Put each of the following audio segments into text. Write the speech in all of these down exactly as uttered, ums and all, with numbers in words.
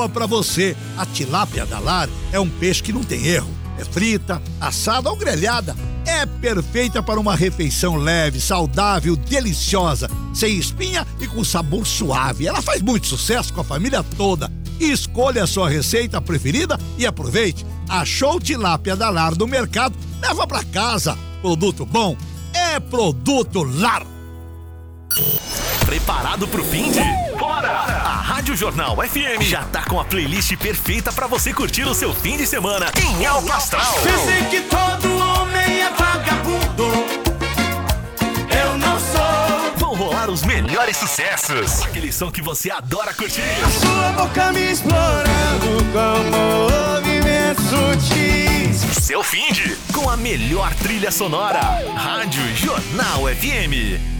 Para você, a tilápia da Lar é um peixe que não tem erro. É frita, assada ou grelhada. É perfeita para uma refeição leve, saudável, deliciosa, sem espinha e com sabor suave. Ela faz muito sucesso com a família toda. Escolha a sua receita preferida e aproveite. Achou tilápia da Lar no mercado? Leva para casa. Produto bom é Produto Lar. Preparado pro fim de? Bora! A Rádio Jornal F M já tá com a playlist perfeita pra você curtir o seu fim de semana em alto astral. Pensei que todo homem é vagabundo. Eu não sou. Vão rolar os melhores sucessos. Aquele som que você adora curtir. A sua boca me explorando com movimentos sutis. Seu fim de com a melhor trilha sonora. Rádio Jornal F M.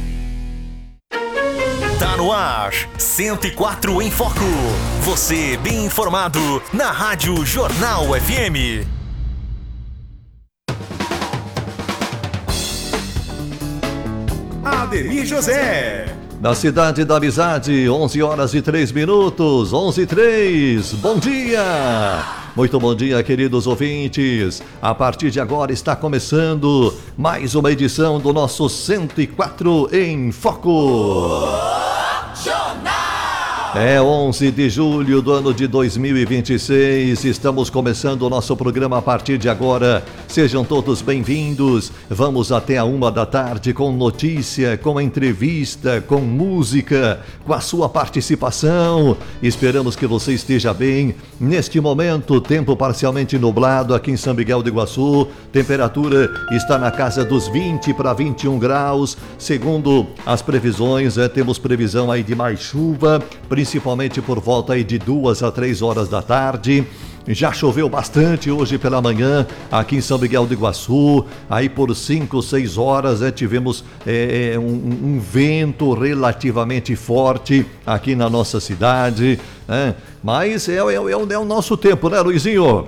Tá no ar, cento e quatro em Foco. Você bem informado na Rádio Jornal F M. Ademir José. Na Cidade da Amizade, onze horas e três minutos, onze e três. Bom dia! Muito bom dia, queridos ouvintes. A partir de agora está começando mais uma edição do nosso cento e quatro em Foco. É onze de julho do ano de dois mil e vinte e seis, estamos começando o nosso programa a partir de agora. Sejam todos bem-vindos. Vamos até a uma da tarde com notícia, com entrevista, com música, com a sua participação. Esperamos que você esteja bem. Neste momento, tempo parcialmente nublado aqui em São Miguel do Iguaçu. Temperatura está na casa dos vinte para vinte e um graus. Segundo as previsões, é, temos previsão aí de mais chuva, principalmente por volta aí de duas a três horas da tarde. Já choveu bastante hoje pela manhã aqui em São Miguel do Iguaçu. Aí por cinco, seis horas é, tivemos é, um, um vento relativamente forte aqui na nossa cidade. É. Mas é, é, é, é o nosso tempo, né, Luizinho?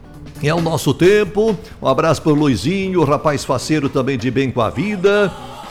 É o nosso tempo. Um abraço pro Luizinho, rapaz faceiro também de bem com a vida.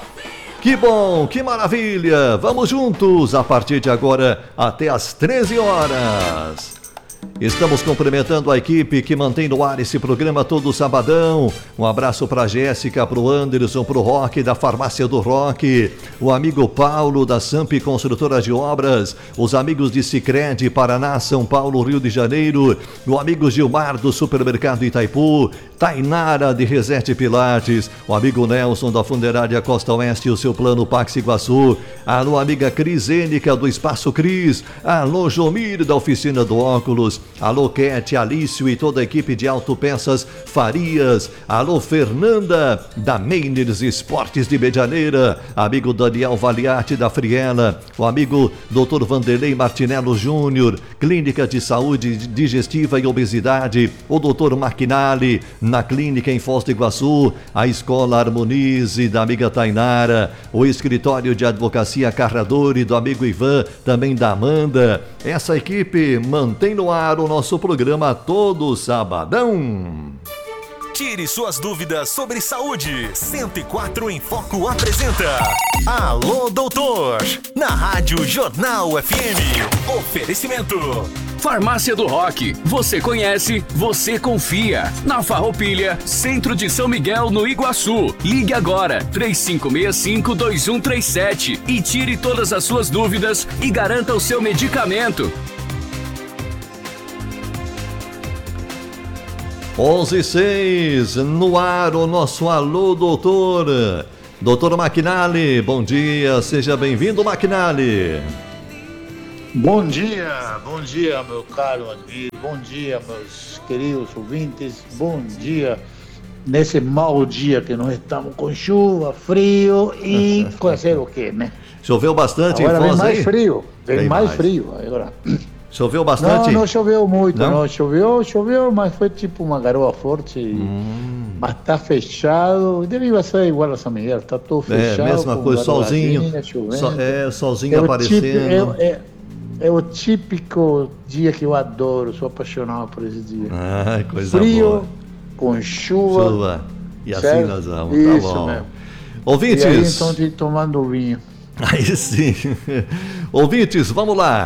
Que bom, que maravilha! Vamos juntos a partir de agora até às treze horas. Estamos cumprimentando a equipe que mantém no ar esse programa todo sabadão. Um abraço para a Jéssica, para o Anderson, para o Roque da Farmácia do Roque, o amigo Paulo da Samp Construtora de Obras, os amigos de Sicredi, Paraná, São Paulo, Rio de Janeiro, o amigo Gilmar do Supermercado Itaipu, Tainara de Reset Pilates, o amigo Nelson da Funerária Costa Oeste e o seu plano Pax Iguaçu, alô amiga Crisênica do Espaço Cris, alô Jomir da Oficina do Óculos, alô Cat, Alício e toda a equipe de Autopeças Farias, alô Fernanda da Meiners Esportes de Medianeira, amigo Daniel Valiati da Friela, o amigo doutor Vanderlei Martinello Júnior, Clínica de Saúde Digestiva e Obesidade, o doutor Maquinali, na clínica em Foz do Iguaçu, a Escola Harmonize da amiga Tainara, o escritório de advocacia Carradori do amigo Ivan, também da Amanda. Essa equipe mantém no ar o nosso programa todo sabadão. Tire suas dúvidas sobre saúde. cento e quatro em Foco apresenta Alô Doutor, na Rádio Jornal F M. Oferecimento Farmácia do Roque. Você conhece, você confia. Na Farroupilha, centro de São Miguel, no Iguaçu. Ligue agora, três cinco seis cinco, dois um três sete e tire todas as suas dúvidas e garanta o seu medicamento. onze e seis, no ar o nosso Alô Doutor. Doutor Maquinali, bom dia, seja bem-vindo, Maquinali. Bom dia, bom dia, meu caro Ademir, bom dia, meus queridos ouvintes, bom dia nesse mau dia que nós estamos com chuva, frio e fazer o quê, né? Choveu bastante agora em Foz, vem mais aí? frio, vem, vem mais, mais frio agora. Choveu bastante? Não, não choveu muito, não? não. Não, choveu, choveu, mas foi tipo uma garoa forte. Hum. Mas tá fechado, deve ser igual a São Miguel, tá todo fechado. É, mesma coisa, solzinho, sol, é, solzinho é aparecendo. Tipo, é, é, é o típico dia que eu adoro, sou apaixonado por esse dia. Ah, coisa frio, boa. com chuva. Chuva, e assim certo? nós vamos, Isso tá bom. Mesmo. Ouvintes. E aí então tomando vinho. Aí sim. Ouvintes, vamos lá.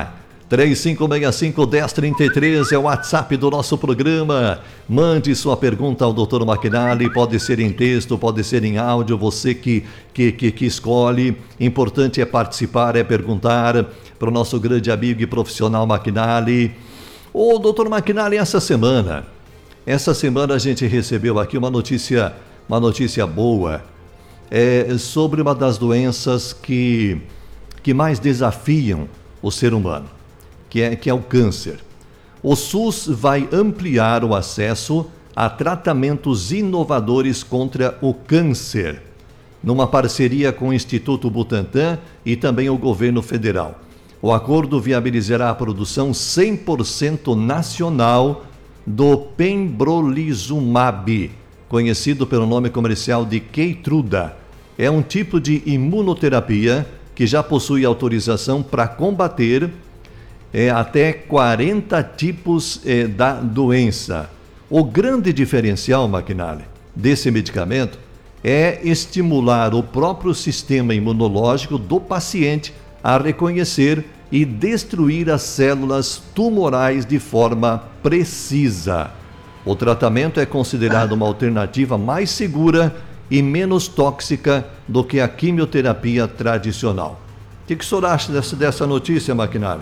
três cinco seis cinco, um zero três três é o WhatsApp do nosso programa. Mande sua pergunta ao doutor Machinali, pode ser em texto, pode ser em áudio, você que, que, que, que escolhe. Importante é participar, é perguntar para o nosso grande amigo e profissional Machinali. Ô, doutor Machinali, essa semana, essa semana a gente recebeu aqui uma notícia, uma notícia boa, é, sobre uma das doenças que, que mais desafiam o ser humano. Que é, que é o câncer. O SUS vai ampliar o acesso a tratamentos inovadores contra o câncer, numa parceria com o Instituto Butantan e também o governo federal. O acordo viabilizará a produção cem por cento nacional do pembrolizumab, conhecido pelo nome comercial de Keytruda. É um tipo de imunoterapia que já possui autorização para combater É, até quarenta tipos é, da doença. O grande diferencial, Machinali, desse medicamento é estimular o próprio sistema imunológico do paciente a reconhecer e destruir as células tumorais de forma precisa. O tratamento é considerado uma alternativa mais segura e menos tóxica do que a quimioterapia tradicional. O que, que o senhor acha dessa, dessa notícia, Machinali?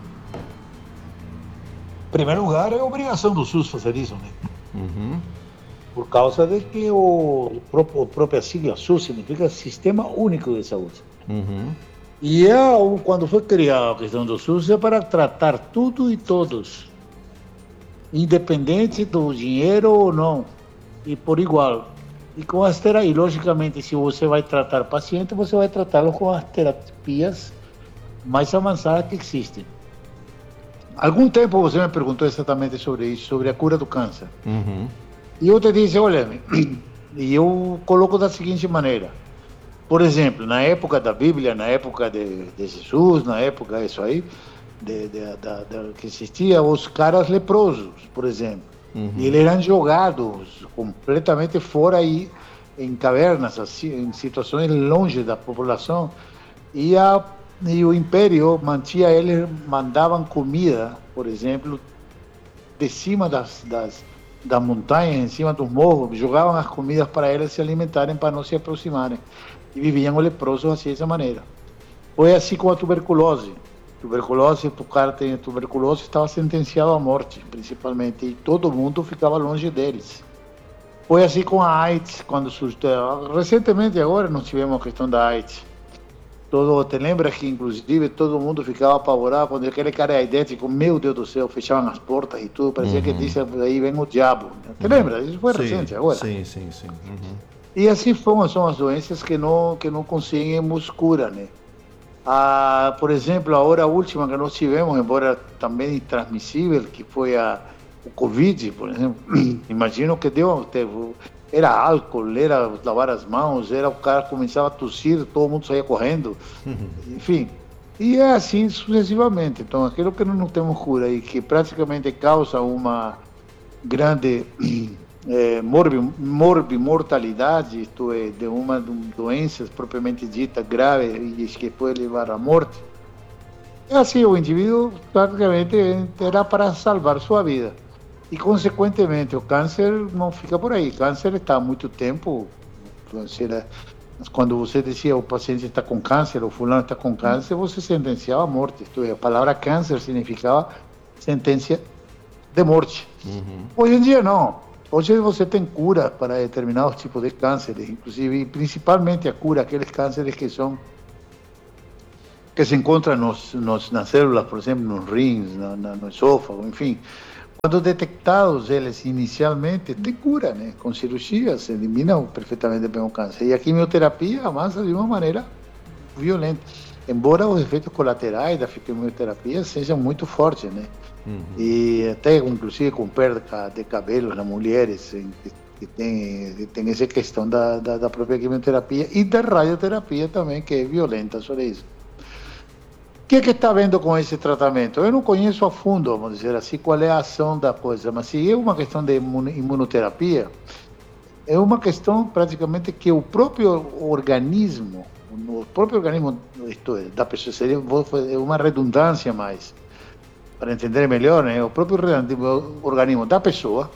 Em primeiro lugar, é obrigação do SUS fazer isso, né? Uhum. Por causa de que o, a própria sigla SUS significa Sistema Único de Saúde. Uhum. E é, quando foi criada a questão do SUS, é para tratar tudo e todos, independente do dinheiro ou não, e por igual. E com as terapias, logicamente, se você vai tratar paciente, você vai tratá-lo com as terapias mais avançadas que existem. Algum tempo você me perguntou exatamente sobre isso, sobre a cura do câncer. Uhum. E eu te disse, olha, e eu coloco da seguinte maneira. Por exemplo, na época da Bíblia, na época de, de Jesus, na época isso aí, de, de, de, de, que existia os caras leprosos, por exemplo. Uhum. E eles eram jogados completamente fora aí, em cavernas, assim, em situações longe da população. E a E o Império mantinha eles, mandavam comida, por exemplo, de cima das, das, das montanhas, em cima dos morros, jogavam as comidas para eles se alimentarem, para não se aproximarem. E viviam os leprosos assim, dessa maneira. Foi assim com a tuberculose. Tuberculose, o cara tem tuberculose, estava sentenciado à morte, principalmente, e todo mundo ficava longe deles. Foi assim com a AIDS, quando surgiu. Recentemente, agora, nós tivemos a questão da AIDS. Todo, te lembras que, inclusive, todo mundo ficava apavorado quando aquele cara é idêntico, meu Deus do céu, fechavam as portas e tudo, parecia uhum. que disse, aí vem o diabo. Te lembras? Isso foi sim, recente agora. Sim, sim, sim. Uhum. E assim foram, são as doenças que não, que não conseguimos cura, né? Ah, por exemplo, a hora última que nós tivemos, embora também intransmissível, que foi a, o Covid, por exemplo, imagino que deu... Teve, era álcool, era lavar as mãos, era o cara começava a tossir, todo mundo saía correndo, enfim. E é assim sucessivamente. Então, aquilo que não temos cura e que praticamente causa uma grande é, morbimortalidade, isto é, de uma doença propriamente dita grave e que pode levar à morte, é assim, o indivíduo praticamente era para salvar sua vida. E, consequentemente, o câncer não fica por aí. O câncer está há muito tempo. Quando você dizia o paciente está com câncer, o fulano está com câncer, você sentenciava a morte. Isto é, a palavra câncer significava sentença de morte. Uhum. Hoje em dia, não. Hoje você tem cura para determinados tipos de cânceres, inclusive, principalmente a cura, aqueles cânceres que são que se encontram nos, nos, nas células, por exemplo, nos rins, no, no esôfago, enfim. Quando detectados eles inicialmente, tem cura, né? Com cirurgia se elimina perfeitamente bem o câncer. E a quimioterapia avança de uma maneira violenta. Embora os efeitos colaterais da quimioterapia sejam muito fortes, né? Uhum. E até, inclusive, com perda de cabelo nas mulheres, que tem, tem essa questão da, da, da própria quimioterapia e da radioterapia também, que é violenta sobre isso. O que é que está vendo com esse tratamento? Eu não conheço a fundo, vamos dizer assim, qual é a ação da coisa, mas se é uma questão de imunoterapia, é uma questão praticamente que o próprio organismo, o próprio organismo isto é, da pessoa, seria uma redundância mais, para entender melhor, né, o próprio organismo da pessoa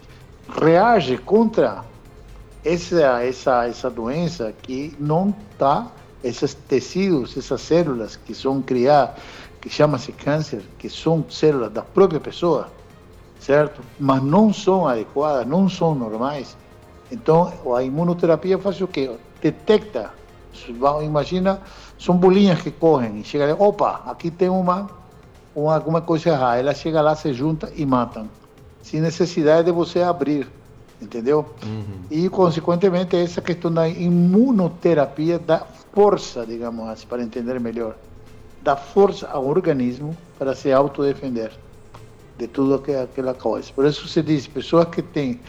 reage contra essa, essa, essa doença que não está, esses tecidos, essas células que são criadas, que chama-se câncer, que são células da própria pessoa, certo? Mas não são adequadas, não são normais. Então, a imunoterapia faz o quê? Detecta, imagina, são bolinhas que correm e chega, opa, aqui tem uma, uma alguma coisa errada. Ela chega lá, se junta e matam, sem necessidade de você abrir, entendeu? Uhum. E, consequentemente, essa questão da imunoterapia dá força, digamos assim, para entender melhor, dá força ao organismo para se autodefender de tudo aquela coisa. Por isso se diz, pessoas que têm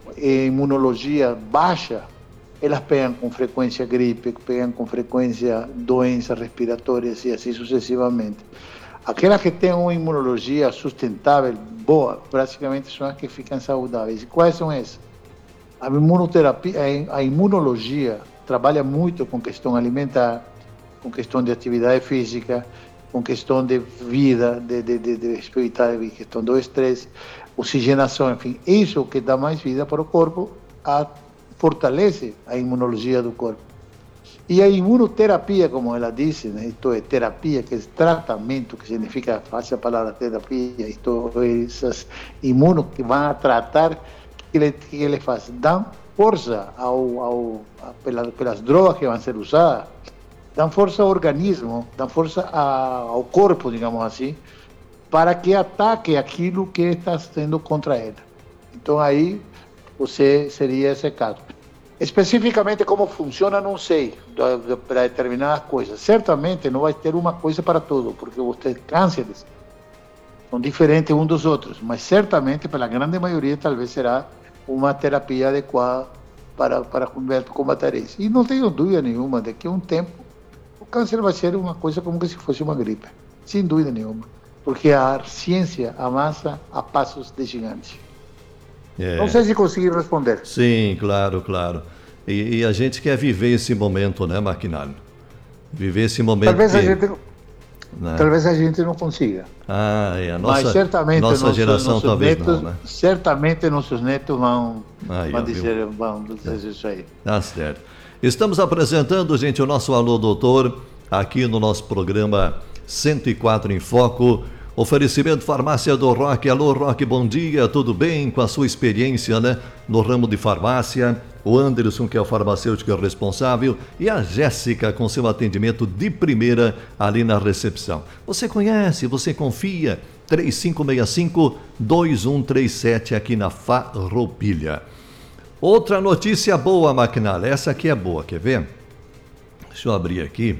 imunologia baixa, elas pegam com frequência gripe, pegam com frequência doenças respiratórias e assim sucessivamente. Aquelas que têm uma imunologia sustentável, boa, praticamente são as que ficam saudáveis. E quais são essas? A imunoterapia, a imunologia trabalha muito com questão alimentar, com questão de atividade física, com questão de vida, de, de, de, de respeitar a questão do estresse, oxigenação, enfim, isso que dá mais vida para o corpo, a, fortalece a imunologia do corpo. E a imunoterapia, como ela disse, né, isto é terapia, que é tratamento, que significa, fácil a palavra terapia, isto é essas imunos que vão a tratar, que ele, que ele faz? Dão força ao, ao, a, pelas, pelas drogas que vão ser usadas, dão força ao organismo, dão força a, ao corpo, digamos assim, para que ataque aquilo que está sendo contra ele. Então aí você seria esse caso. Especificamente como funciona, não sei, para determinadas coisas. Certamente não vai ter uma coisa para tudo, porque os cânceres são diferentes uns dos outros, mas certamente, pela grande maioria, talvez será uma terapia adequada para, para combater isso. E não tenho dúvida nenhuma de que um tempo o câncer vai ser uma coisa como se fosse uma gripe, sem dúvida nenhuma, porque a ciência avança a passos de gigante. É. Não sei se consegui responder. Sim, claro, claro. E, e a gente quer viver esse momento, né, Maquinalho? Viver esse momento. Talvez, que, a, gente, né? talvez a gente não consiga. Ah, é. A nossa, Mas certamente nossa nossos, geração nossos talvez netos, não, né? Certamente nossos netos vão, aí, vão, ó, dizer, vão dizer isso aí. Tá certo. Estamos apresentando, gente, o nosso Alô Doutor, aqui no nosso programa cento e quatro em Foco. Oferecimento Farmácia do Rock. Alô, Rock, bom dia, tudo bem? Com a sua experiência, né, no ramo de farmácia, o Anderson, que é o farmacêutico responsável, e a Jéssica, com seu atendimento de primeira ali na recepção. Você conhece, você confia? três cinco seis cinco, dois um três sete aqui na Farroupilha. Outra notícia boa, Maquinal, essa aqui é boa, quer ver? Deixa eu abrir aqui.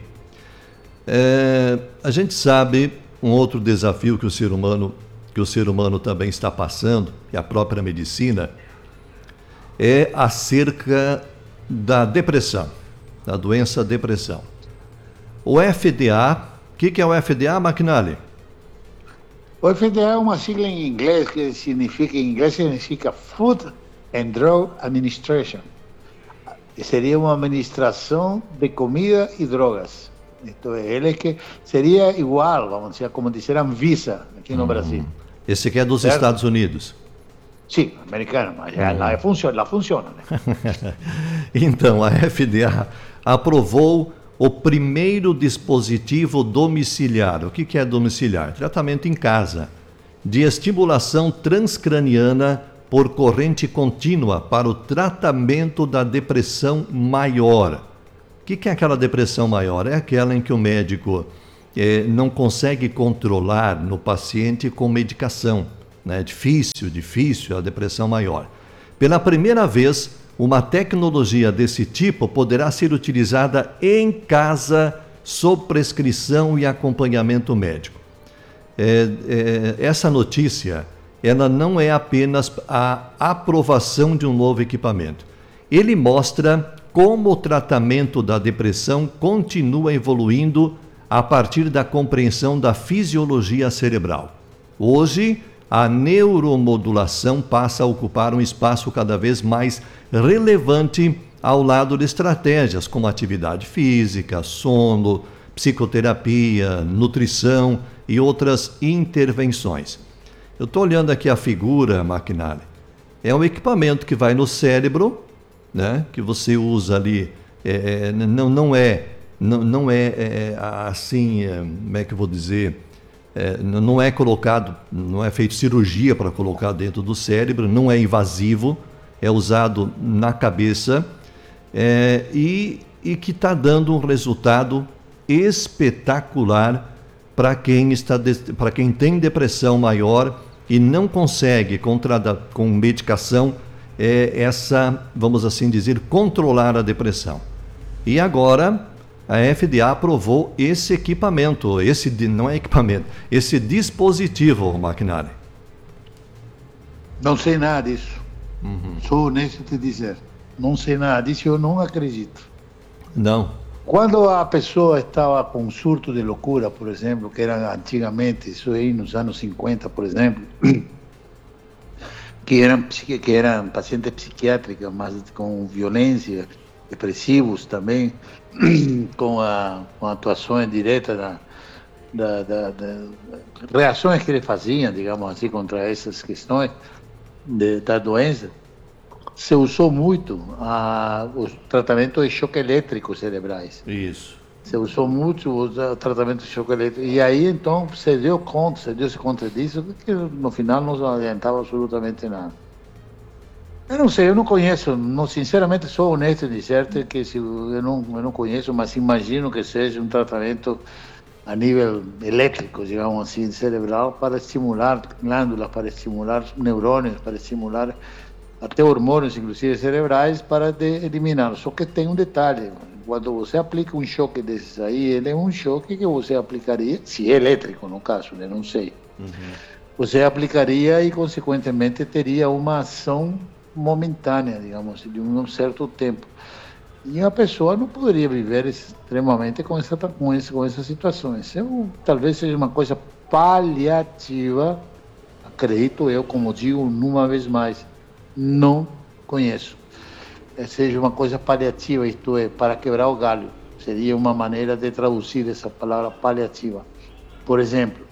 É, a gente sabe um outro desafio que o ser humano, que o ser humano também está passando, e a própria medicina, é acerca da depressão, da doença depressão. O F D A, o que, que é o F D A, Maquinale? O F D A é uma sigla em inglês que significa, em inglês significa Food and Drug Administration. Seria uma administração de comida e drogas. Então, ele é que seria igual, vamos dizer, como dizer Anvisa aqui no hum. Brasil. Esse aqui é dos certo? Estados Unidos. Sim, americano, mas hum. lá, funciona, lá funciona. Né? Então, a F D A aprovou o primeiro dispositivo domiciliar. O que, que é domiciliar? Tratamento em casa, de estimulação transcraniana por corrente contínua para o tratamento da depressão maior. O que, que é aquela depressão maior? É aquela em que o médico eh, não consegue controlar no paciente com medicação. Né? Difícil, difícil a depressão maior. Pela primeira vez, uma tecnologia desse tipo poderá ser utilizada em casa, sob prescrição e acompanhamento médico. É, é, essa notícia, ela não é apenas a aprovação de um novo equipamento. Ele mostra como o tratamento da depressão continua evoluindo a partir da compreensão da fisiologia cerebral. Hoje, a neuromodulação passa a ocupar um espaço cada vez mais relevante ao lado de estratégias como atividade física, sono, psicoterapia, nutrição e outras intervenções. Eu estou olhando aqui a figura, Macnali. É um equipamento que vai no cérebro, né? Que você usa ali. É, não, não é, não, não é, é assim, é, como é que eu vou dizer? É, não é colocado, não é feito cirurgia para colocar dentro do cérebro, não é invasivo, é usado na cabeça é, e, e que está dando um resultado espetacular para quem está para quem tem depressão maior e não consegue contra, com medicação é, essa, vamos assim dizer, controlar a depressão. E agora a F D A aprovou esse equipamento, esse não é equipamento, esse dispositivo, Macnali. Não sei nada disso. Uhum. Sou honesto em te dizer. Não sei nada disso, eu não acredito. Não. Quando a pessoa estava com um surto de loucura, por exemplo, que era antigamente, isso aí nos anos cinquenta, por exemplo, que eram, que eram pacientes psiquiátricos, mas com violência, depressivos também, com, a, com atuações diretas da, da, da, da reações que ele fazia, digamos assim, contra essas questões de, da doença, se usou muito a, o tratamento de choque elétrico cerebrais. Isso. Se usou muito o tratamento de choque elétrico. E aí, então, se deu conta, se deu-se conta disso, que no final não adiantava absolutamente nada. Eu não sei, eu não conheço, não, sinceramente sou honesto em dizer-te que se, eu, não, eu não conheço, mas imagino que seja um tratamento a nível elétrico, digamos assim, cerebral, para estimular glândulas, para estimular neurônios, para estimular até hormônios, inclusive cerebrais, para de eliminá-los. Só que tem um detalhe, quando você aplica um choque desses aí, ele é um choque que você aplicaria, se é elétrico no caso, né? Não sei. Uhum. Você aplicaria e, consequentemente, teria uma ação momentânea, digamos, de um certo tempo. E a pessoa não poderia viver extremamente com, essa, com, esse, com essas situações. Eu, talvez seja uma coisa paliativa, acredito eu, como digo, uma vez mais, não conheço. Seja uma coisa paliativa, isto é, para quebrar o galho. Seria uma maneira de traduzir essa palavra paliativa. Por exemplo,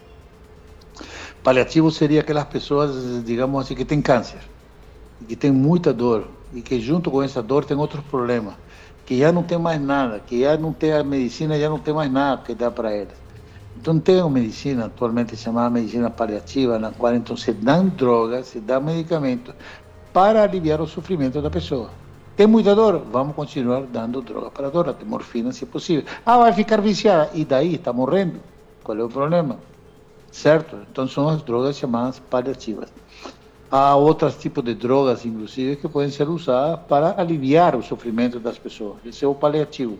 paliativo seria aquelas pessoas, digamos assim, que têm câncer, que tem muita dor, e que junto com essa dor tem outros problemas, que já não tem mais nada, que já não tem a medicina, já não tem mais nada que dá para eles. Então tem uma medicina atualmente chamada medicina paliativa, na qual então se dão drogas, se dá medicamentos para aliviar o sofrimento da pessoa. Tem muita dor? Vamos continuar dando droga para a dor, até morfina se possível. Ah, vai ficar viciada, e daí? Está morrendo. Qual é o problema? Certo? Então são as drogas chamadas paliativas. Há outros tipos de drogas, inclusive, que podem ser usadas para aliviar o sofrimento das pessoas. Esse é o paliativo.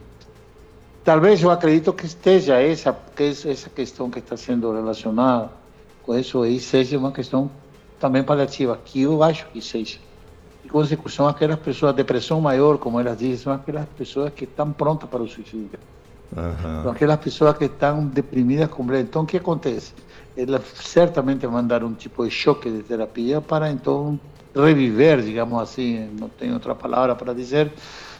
Talvez eu acredito que esteja essa, que essa questão que está sendo relacionada com isso aí seja uma questão também paliativa, que eu acho que seja. E, consequência, aquelas pessoas, a depressão maior, como elas dizem, são aquelas pessoas que estão prontas para o suicídio. Uhum. São aquelas pessoas que estão deprimidas completamente. Então, o que acontece? Elas certamente vão dar um tipo de choque de terapia para, então, reviver, digamos assim, não tenho outra palavra para dizer,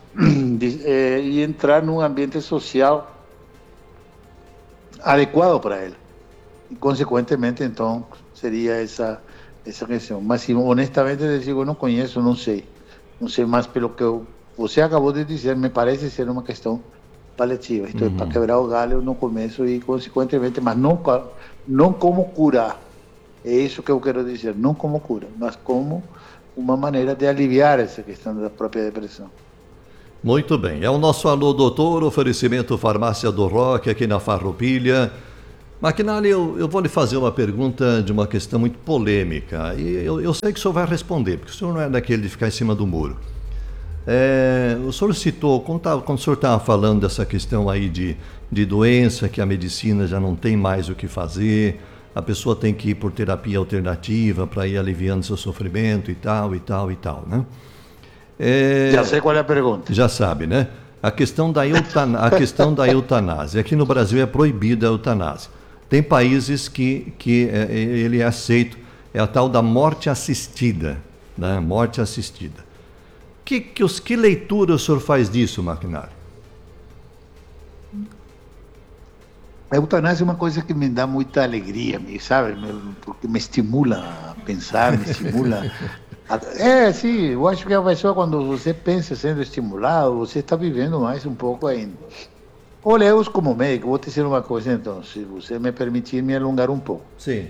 e entrar num ambiente social adequado para ela. E, consequentemente, então, seria essa, essa questão. Mas, honestamente, eu digo, eu não conheço, não sei. Não sei, mas pelo que eu, você acabou de dizer, me parece ser uma questão paliativa. Isto uhum. é para quebrar o galho no começo e, consequentemente, mas não, não como curar. É isso que eu quero dizer, não como cura, mas como uma maneira de aliviar essa questão da própria depressão. Muito bem, é o nosso Alô Doutor, oferecimento Farmácia do Rock aqui na Farroupilha. Macnali, eu, eu vou lhe fazer uma pergunta de uma questão muito polêmica, e eu, eu sei que o senhor vai responder, porque o senhor não é daquele de ficar em cima do muro. É, o senhor citou, quando, tava, quando o senhor estava falando dessa questão aí de, de doença, que a medicina já não tem mais o que fazer, a pessoa tem que ir por terapia alternativa para ir aliviando seu sofrimento e tal, e tal, e tal, né? É, já sei qual é a pergunta. Já sabe, né? A questão da, eutan... a questão da eutanásia. Aqui no Brasil é proibida a eutanásia. Tem países que, que é, ele é aceito, é a tal da morte assistida, né? Morte assistida. Que, que, os, que leitura o senhor faz disso, Macnali? A eutanásia é uma coisa que me dá muita alegria, me, sabe? Me, porque me estimula a pensar, me estimula... a... É, sim, eu acho que a pessoa, quando você pensa sendo estimulado, você está vivendo mais um pouco ainda. Olha, eu como médico, vou te dizer uma coisa então, se você me permitir me alongar um pouco. Sim.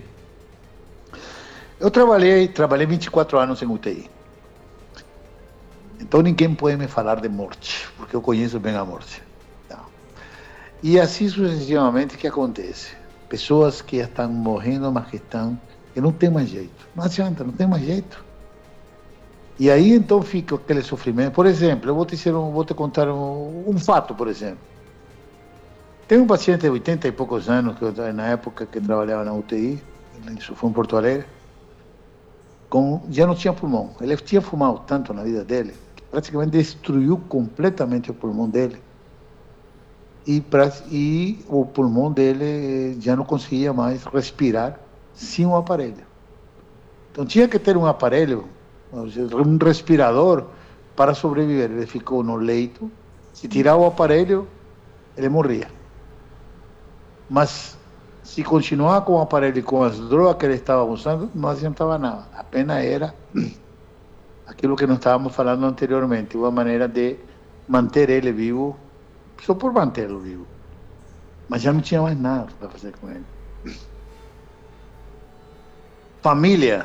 Eu trabalhei, trabalhei vinte e quatro anos em U T I. Então ninguém pode me falar de morte, porque eu conheço bem a morte. Não. E assim sucessivamente que acontece. Pessoas que estão morrendo, mas que estão, que não tem mais jeito. Não adianta, não tem mais jeito. E aí então fica aquele sofrimento. Por exemplo, eu vou te, dizer um, vou te contar um, um fato, por exemplo. Tem um paciente de oitenta e poucos anos, que eu, na época que trabalhava na U T I, isso foi em Porto Alegre, com, já não tinha pulmão. Ele tinha fumado tanto na vida dele, que praticamente destruiu completamente o pulmão dele. E, pra, e o pulmão dele já não conseguia mais respirar sem um aparelho. Então tinha que ter um aparelho, um respirador, para sobreviver. Ele ficou no leito, se tirava o aparelho, ele morria. Mas se continuar com o aparelho e com as drogas que ele estava usando, não adiantava nada. Apenas era aquilo que nós estávamos falando anteriormente, uma maneira de manter ele vivo, só por mantê-lo vivo. Mas já não tinha mais nada para fazer com ele. Família,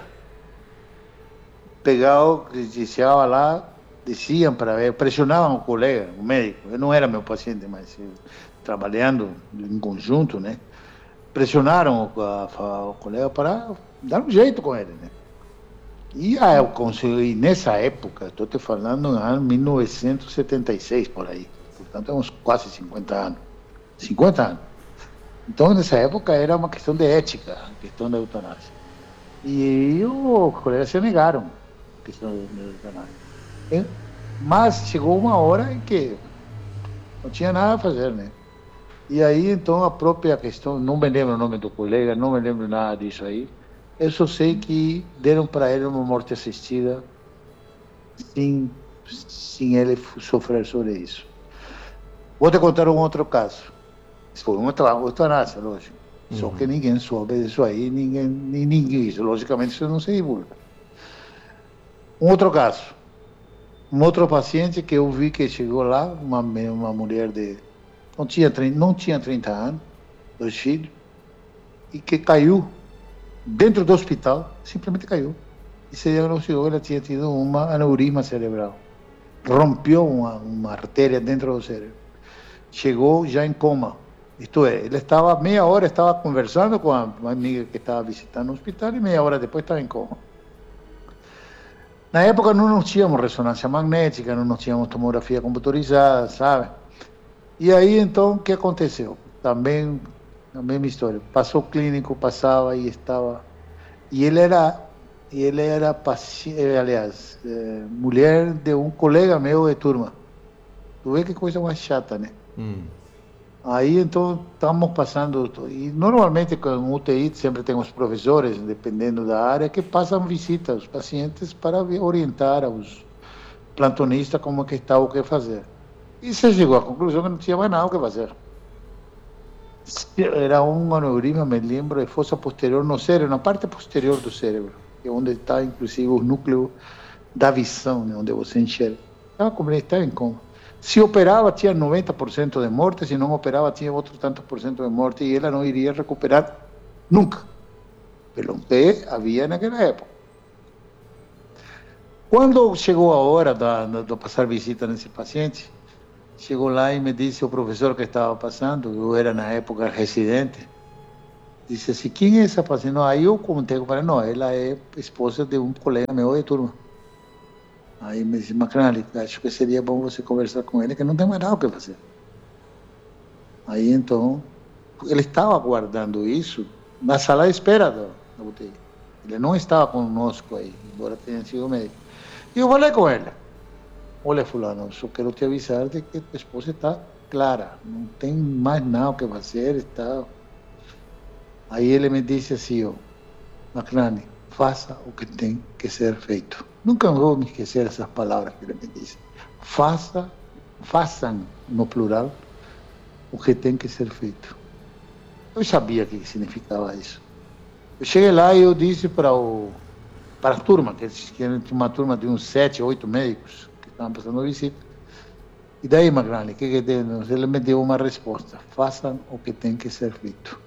pegava, chegava lá, diziam para ver, pressionavam o colega, o médico. Eu não era meu paciente, mas eu, trabalhando em conjunto, né? Pressionaram o, a, o colega para dar um jeito com ele, né? E ah, eu consegui, nessa época, estou te falando em mil novecentos e setenta e seis, por aí, portanto, uns quase cinquenta anos. cinquenta anos. Então, nessa época, era uma questão de ética, a questão da eutanásia. E os colegas se negaram a questão da eutanásia. Mas chegou uma hora em que não tinha nada a fazer, né? E aí, então, a própria questão, não me lembro o nome do colega, não me lembro nada disso aí, eu só sei que deram para ele uma morte assistida sem, sem ele sofrer sobre isso. Vou te contar um outro caso. Foi uma eutanásia, lógico. Uhum. Só que ninguém soube disso aí, ninguém, ninguém, isso, logicamente isso não se divulga. Um outro caso. Um outro paciente que eu vi que chegou lá, uma, uma mulher de... Não tinha, não tinha trinta anos, dois filhos, e que caiu dentro do hospital, simplesmente caiu. E se diagnosticou, ela tinha tido um aneurisma cerebral. Rompeu uma, uma artéria dentro do cérebro. Chegou já em coma. Isto é, ele estava, meia hora estava conversando com a amiga que estava visitando o hospital e meia hora depois estava em coma. Na época não nós tínhamos ressonância magnética, não nós tínhamos tomografia computadorizada, sabe? E aí, então, o que aconteceu? Também, a mesma história. Passou clínico, passava e estava... E ele era, ele era paciente, aliás, é, mulher de um colega meu de turma. Tu vê que coisa mais chata, né? Hum. Aí, então, estamos passando... E, normalmente, com o U T I, sempre tem os professores, dependendo da área, que passam visita aos pacientes para orientar aos plantonistas como que está o que fazer. E se chegou à conclusão que não tinha mais nada o que fazer. Era um aneurisma, me lembro, de fossa posterior no cérebro, na parte posterior do cérebro, que é onde está, inclusive, o núcleo da visão, né, onde você enxerga. Estava como ele estava em coma. Se operava, tinha noventa por cento de morte, se não operava, tinha outro tanto por cento de morte, e ela não iria recuperar nunca, pelo que havia naquela época. Quando chegou a hora de, de passar visita nesse paciente, chegou lá e me disse o professor que estava passando, eu era na época residente, disse assim, quem é essa paciente? Aí eu comentei com ele, não, ela é esposa de um colega meu de turma. Aí me disse, McNally, acho que seria bom você conversar com ele, que não tem mais nada o que fazer. Aí então, ele estava aguardando isso na sala de espera da U T I. Ele não estava conosco aí, embora tenha sido médico. E eu falei com ele. Olha, fulano, só quero te avisar de que a esposa está clara, não tem mais nada o que fazer, está... Aí ele me disse assim, ó, McNally, faça o que tem que ser feito. Nunca vou me esquecer essas palavras que ele me disse. Faça, façam, no plural, o que tem que ser feito. Eu sabia o que significava isso. Eu cheguei lá e eu disse para o para a turma, que tinha uma turma de uns sete, oito médicos que estavam passando a visita. E daí, Magrani, que que tem? Ele me deu uma resposta: façam o que tem que ser feito.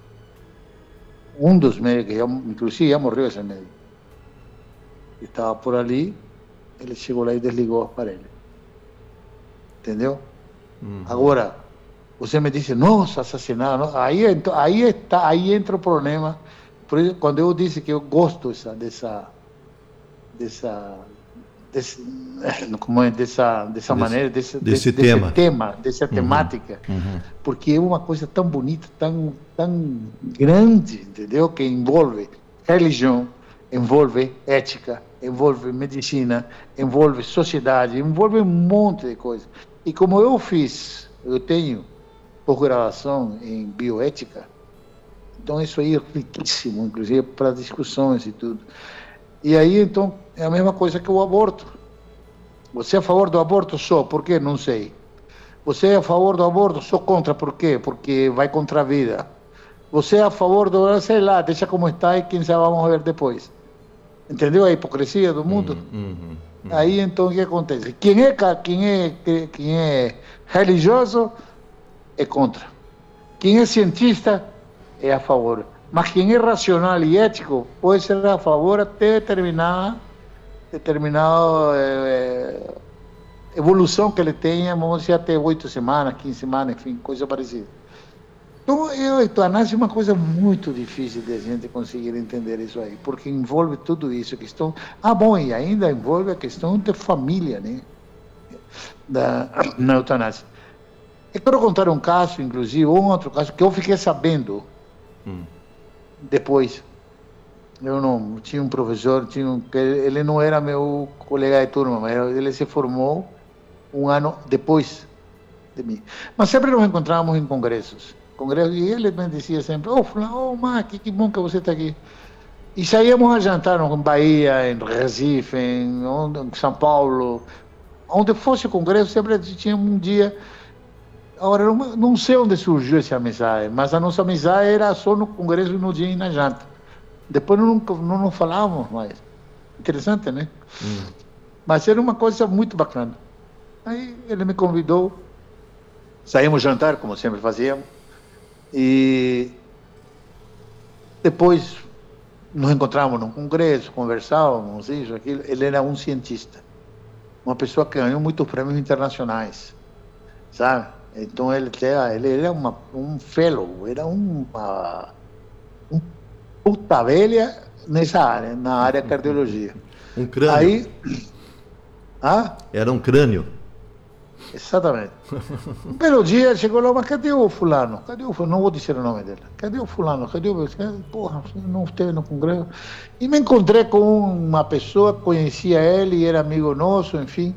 Um dos médicos, já, inclusive já morreu esse médico, que estava por ali, ele chegou lá e desligou o aparelho. Entendeu? Uhum. Agora, você me disse, nossa, assassinaram. Aí, aí, está, aí entra o problema. Por isso, quando eu disse que eu gosto dessa, dessa, dessa, desse, como é, dessa, dessa desse, maneira, desse, desse, desse, tema. desse tema, dessa uhum. temática, uhum. porque é uma coisa tão bonita, tão, tão grande, entendeu? Que envolve religião, envolve ética, envolve medicina, envolve sociedade, envolve um monte de coisas. E como eu fiz, eu tenho pós-graduação em bioética, então isso aí é riquíssimo, inclusive para discussões e tudo. E aí, então, é a mesma coisa que o aborto. Você é a favor do aborto? Só, por quê? Não sei. Você é a favor do aborto? Sou contra, por quê? Porque vai contra a vida. Você é a favor do, sei lá, deixa como está e quem sabe vamos ver depois. Entendeu a hipocrisia do mundo? Uhum, uhum, uhum. Aí, então, o que acontece? Quem é, quem é, quem é religioso é contra. Quem é cientista é a favor. Mas quem é racional e ético pode ser a favor até determinada, determinada é, evolução que ele tenha, vamos dizer, até oito semanas, quinze semanas, enfim, coisa parecida. Então, a eutanásia é uma coisa muito difícil de a gente conseguir entender isso aí, porque envolve tudo isso, a questão... Ah, bom, e ainda envolve a questão de família, né? Da, na eutanásia. Eu quero contar um caso, inclusive, um outro caso, que eu fiquei sabendo hum. depois. Eu não... Tinha um professor, tinha um, ele não era meu colega de turma, mas ele se formou um ano depois de mim. Mas sempre nos encontrávamos em congressos. Congresso, e ele me dizia sempre, oh, fulano, oh, Mark, que bom que você está aqui. E saíamos a jantar em Bahia, em Recife, em, em São Paulo, onde fosse o congresso, sempre tinha um dia. Agora, não, não sei onde surgiu essa amizade, mas a nossa amizade era só no congresso, no dia e na janta. Depois não, não nos falávamos mais. Interessante, né? Hum. Mas era uma coisa muito bacana. Aí ele me convidou, saímos jantar, como sempre fazíamos. E depois nos encontramos num congresso, conversávamos, isso, aquilo. Ele era um cientista, uma pessoa que ganhou muitos prêmios internacionais, sabe? Então ele era, ele era uma, um fellow, era uma, um puta velha nessa área, na área de cardiologia. Um crânio. Aí, ah? Era um crânio. Exatamente. Um belo dia chegou lá, mas cadê o fulano? Cadê o fulano? Não vou dizer o nome dele. Cadê o fulano? Cadê o... Porra, não esteve no congresso. E me encontrei com uma pessoa, conhecia ele, era amigo nosso, enfim.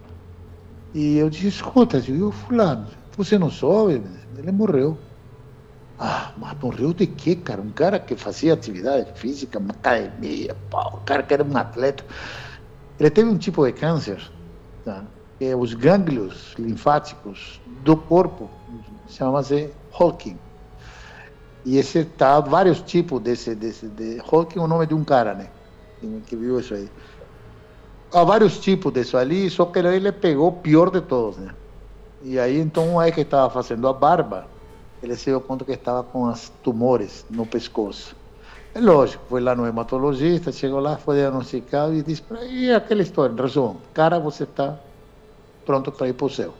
E eu disse, escuta, e o fulano? Você não soube? Ele morreu. Ah, mas morreu de quê, cara? Um cara que fazia atividade física, uma academia, pau, um cara que era um atleta. Ele teve um tipo de câncer, tá? É, os gânglios linfáticos do corpo, chama-se Hodgkin. E esse tá, vários tipos desse, desse de Hodgkin é o nome de um cara, né? Que viu isso aí. Há vários tipos disso ali, só que ele pegou o pior de todos, né? E aí, então, aí que estava fazendo a barba, ele se deu conta que estava com as tumores no pescoço. É lógico, foi lá no hematologista, chegou lá, foi diagnosticado e disse, e aquela história, em resumo, cara, você está pronto para ir para o céu.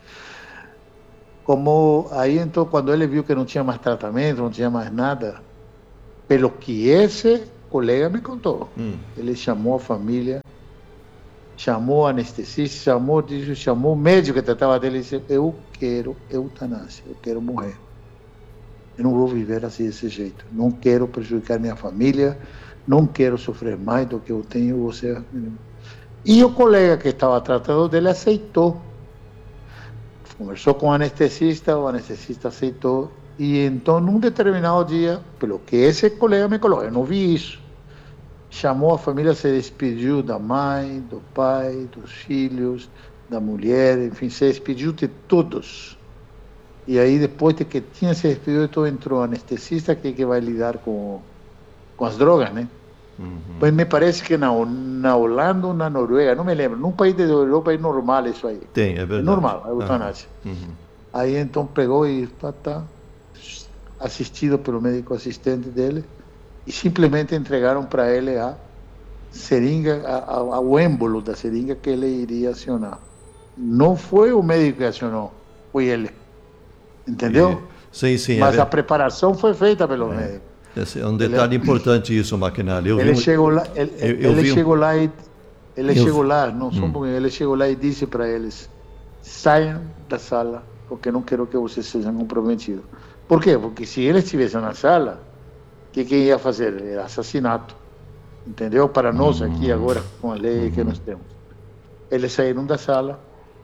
Como aí, então, quando ele viu que não tinha mais tratamento, não tinha mais nada, pelo que esse colega me contou, hum. ele chamou a família, chamou o anestesista, chamou, disse, chamou o médico que tratava dele e disse, eu quero eutanásia, eu quero morrer. Eu não vou viver assim desse jeito. Não quero prejudicar minha família, não quero sofrer mais do que eu tenho, você... E o colega que estava tratando dele aceitou. Conversou com o anestesista, o anestesista aceitou. E então, num determinado dia, pelo que esse colega me colocou, eu não vi isso, chamou a família, se despediu da mãe, do pai, dos filhos, da mulher, enfim, se despediu de todos. E aí, depois de que tinha se despedido, então entrou o anestesista que, que vai lidar com, com as drogas, né? Uhum. Pois me parece que na, na Holanda ou na Noruega, não me lembro, num país da Europa é normal isso aí. Tem, é verdade. É normal, a eutanásia. Uhum. Aí então pegou e tá, tá, assistido pelo médico assistente dele, e simplesmente entregaram para ele a seringa, a, a, o êmbolo da seringa que ele iria acionar. Não foi o médico que acionou, foi ele. Entendeu? E, sim, sim. Mas é a preparação foi feita pelo é. médico. Esse é um detalhe ele, importante isso, Maquinalli. Eu ele vi um... chegou lá, ele, eu, eu ele vi chegou um... lá e ele eu... chegou lá, não só hum. porque ele chegou lá e disse para eles: saiam da sala, porque não quero que vocês sejam comprometidos. Por quê? Porque se eles estivessem na sala, o que, que ia fazer? Era assassinato. Entendeu? Para nós aqui agora, com a lei hum. que nós temos. Eles saíram da sala,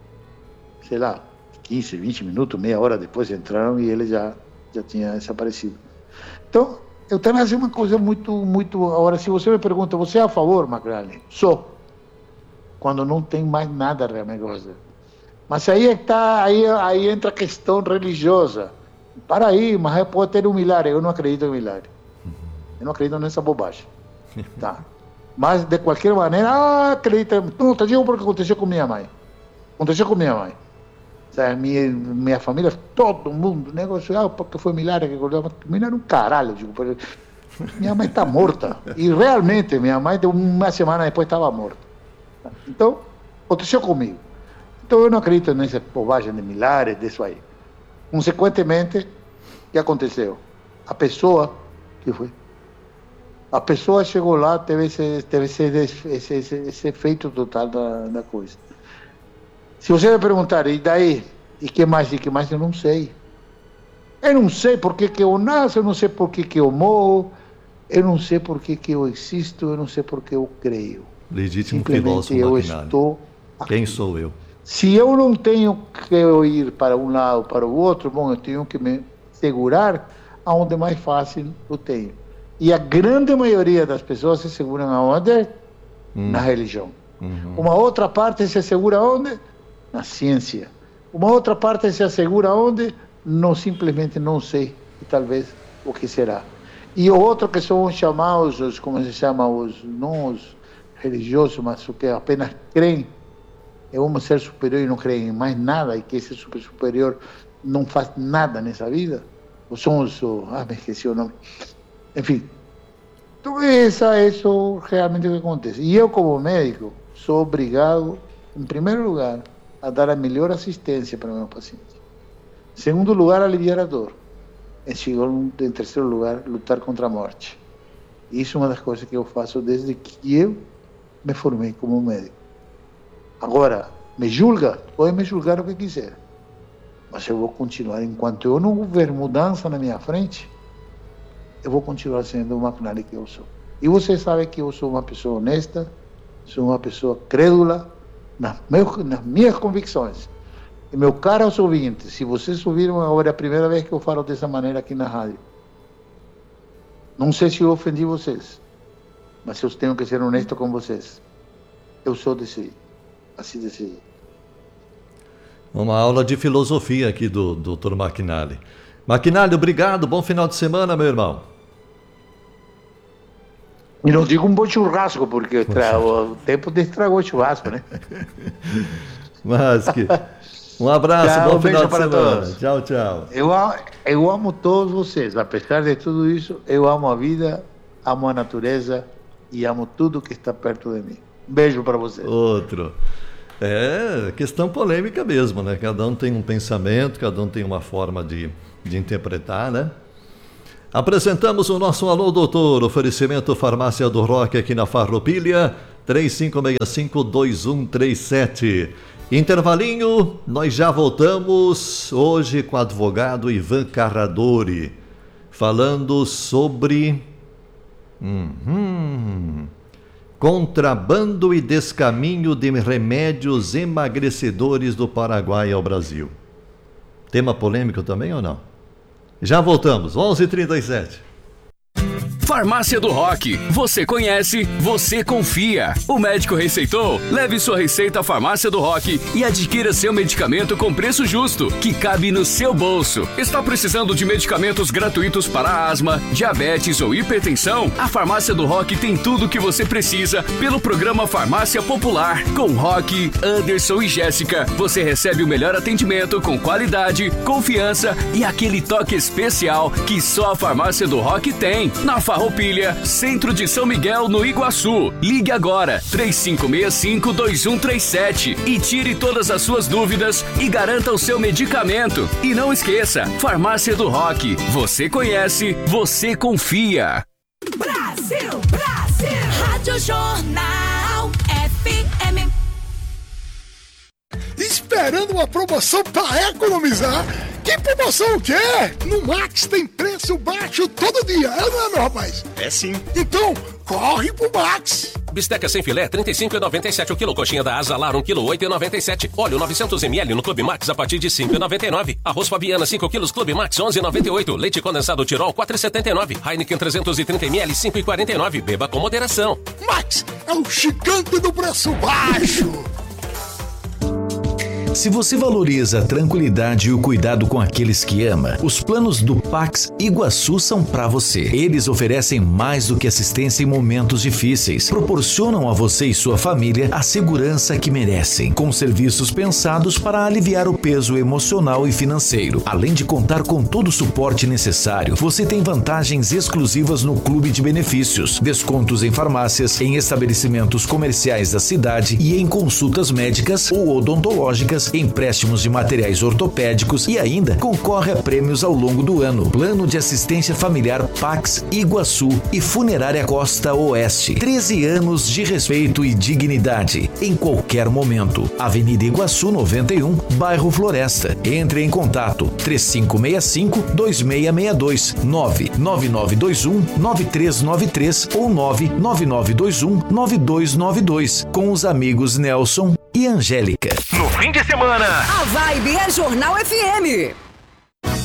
sei lá, quinze, vinte minutos, meia hora depois entraram e ele já, já tinha desaparecido. Então, eutanásia é uma coisa muito, muito... Agora, se você me pergunta, você é a favor, Magrani? Sou. Quando não tem mais nada realmente a fazer. Mas aí, tá, aí, aí entra a questão religiosa. Para aí, mas pode ter um milagre. Eu não acredito em milagre. Eu não acredito nessa bobagem. Tá. Mas, de qualquer maneira, ah, acredita... Não, tá dizendo porque aconteceu com minha mãe. Aconteceu com minha mãe. Minha, minha família, todo mundo, negócio, ah, porque foi milagre que acordou. Milagre um caralho, digo, minha mãe está morta. E realmente, minha mãe, uma semana depois, estava morta. Então, aconteceu comigo. Então, eu não acredito nessa bobagem de milagres, disso aí. Consequentemente, o que aconteceu? A pessoa, que foi? A pessoa chegou lá, teve esse, teve esse, esse, esse, esse efeito total da, da coisa. Se você me perguntar, e daí? E que mais? E que mais? Eu não sei. Eu não sei por que, que eu nasço, eu não sei por que, que eu morro, eu não sei por que, que eu existo, eu não sei por que eu creio. Legítimo filósofo, eu estou aqui. Quem sou eu? Se eu não tenho que ir para um lado ou para o outro, bom, eu tenho que me segurar aonde é mais fácil eu tenho. E a grande maioria das pessoas se seguram aonde? Hum. Na religião. Uhum. Uma outra parte se segura onde? Na ciência. Uma outra parte se assegura onde? Não, simplesmente não sei, e talvez o que será. E o outro que são os chamados, os, como se chama, os, não os religiosos, mas os que apenas creem em um ser superior e não creem em mais nada, e que esse super superior não faz nada nessa vida. Ou são os, ah, me esqueci o nome. Enfim, então essa, isso realmente é o que acontece. E eu, como médico, sou obrigado, em primeiro lugar, a dar a melhor assistência para o meu paciente. Em segundo lugar, aliviar a dor. Em, segundo, em terceiro lugar, lutar contra a morte. Isso é uma das coisas que eu faço desde que eu me formei como médico. Agora, me julga? Pode me julgar o que quiser. Mas eu vou continuar. Enquanto eu não ver mudança na minha frente, eu vou continuar sendo o Magnani que eu sou. E você sabe que eu sou uma pessoa honesta, sou uma pessoa crédula, Nas, meus, nas minhas convicções. E meu caro ouvinte, se vocês ouviram agora, é a primeira vez que eu falo dessa maneira aqui na rádio. Não sei se eu ofendi vocês, mas eu tenho que ser honesto com vocês. Eu sou desse, assim desse. Uma aula de filosofia aqui do doutor Maquinalli. Maquinalli, obrigado, bom final de semana, meu irmão. E não digo um bom churrasco, porque tra... o tempo estragou o churrasco, né? Mas que... Um abraço, tchau, bom um final de para semana. Todos. Tchau, tchau. Eu, eu amo todos vocês, apesar de tudo isso, eu amo a vida, amo a natureza e amo tudo que está perto de mim. Um beijo para vocês. Outro. É questão polêmica mesmo, né? Cada um tem um pensamento, cada um tem uma forma de, de interpretar, né? Apresentamos o nosso Alô Doutor, oferecimento Farmácia do Rock aqui na Farroupilha, três cinco seis cinco, dois um três sete. Intervalinho, nós já voltamos hoje com o advogado Ivan Carradori, falando sobre uhum, contrabando e descaminho de remédios emagrecedores do Paraguai ao Brasil. Tema polêmico também ou não? Já voltamos, onze e trinta e sete. Farmácia do Rock. Você conhece, você confia. O médico receitou? Leve sua receita à Farmácia do Rock e adquira seu medicamento com preço justo, que cabe no seu bolso. Está precisando de medicamentos gratuitos para asma, diabetes ou hipertensão? A Farmácia do Rock tem tudo o que você precisa pelo programa Farmácia Popular. Com Rock, Anderson e Jéssica, você recebe o melhor atendimento com qualidade, confiança e aquele toque especial que só a Farmácia do Rock tem. Na Farroupilha, Centro de São Miguel, no Iguaçu. Ligue agora, três cinco seis cinco, dois um três sete e tire todas as suas dúvidas e garanta o seu medicamento. E não esqueça, Farmácia do Rock. Você conhece, você confia. Brasil, Brasil, Rádio Jornal F M. Esperando uma promoção para economizar? Que promoção o quê? No Max tem preço baixo todo dia, é ou não é, meu rapaz? É sim. Então, corre pro Max. Bisteca sem filé, trinta e cinco reais e noventa e sete o quilo. Coxinha da Asa Lar, um quilo, oito reais e noventa e sete. Óleo novecentos mililitros no Clube Max a partir de cinco reais e noventa e nove. Arroz Fabiana, cinco quilos, Clube Max, onze reais e noventa e oito. Leite condensado Tirol, quatro reais e setenta e nove. Heineken trezentos e trinta mililitros, cinco reais e quarenta e nove. Beba com moderação. Max é o gigante do preço baixo. Se você valoriza a tranquilidade e o cuidado com aqueles que ama, os planos do Pax Iguaçu são para você. Eles oferecem mais do que assistência em momentos difíceis. Proporcionam a você e sua família a segurança que merecem, com serviços pensados para aliviar o peso emocional e financeiro. Além de contar com todo o suporte necessário, você tem vantagens exclusivas no Clube de Benefícios, descontos em farmácias, em estabelecimentos comerciais da cidade e em consultas médicas ou odontológicas, empréstimos de materiais ortopédicos e ainda concorre a prêmios ao longo do ano. Plano de assistência familiar Pax Iguaçu e Funerária Costa Oeste. treze anos de respeito e dignidade em qualquer momento. Avenida Iguaçu noventa e um, bairro Floresta. Entre em contato três cinco seis cinco, dois seis seis dois, nove nove nove dois um, nove três nove três ou nove nove nove dois um, nove dois nove dois com os amigos Nelson e Angélica. No fim de semana, A vibe é Jornal F M.